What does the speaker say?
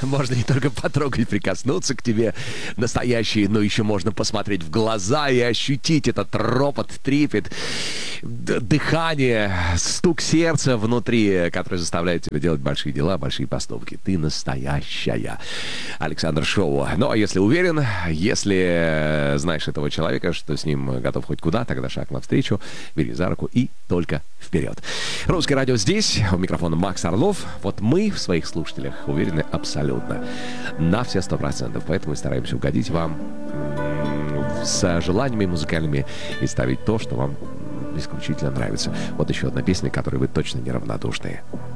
можно не только потрогать, прикоснуться к тебе, настоящий, но еще можно посмотреть в глаза и ощутить этот ропот, трепет, дыхание, стук сердца внутри, который заставляет тебя делать большие дела, большие поступки. Ты настоящая. Александр Шоу. Ну, а если уверен, если знаешь этого человека, что с ним готов хоть куда, тогда шаг навстречу, бери за руку и только вперед. Русское радио здесь. У микрофона Макс Орлов. Вот мы в своих слушателях уверены абсолютно. На все 100%. Поэтому мы стараемся угодить вам с желаниями музыкальными и ставить то, что вам исключительно нравится. Вот еще одна песня, которой вы точно неравнодушны.